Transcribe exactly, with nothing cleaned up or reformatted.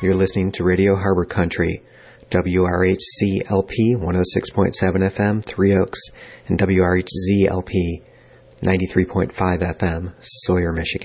You're listening to Radio Harbor Country, W R H C L P one oh six point seven F M, Three Oaks, and W R H Z L P ninety-three point five F M, Sawyer, Michigan.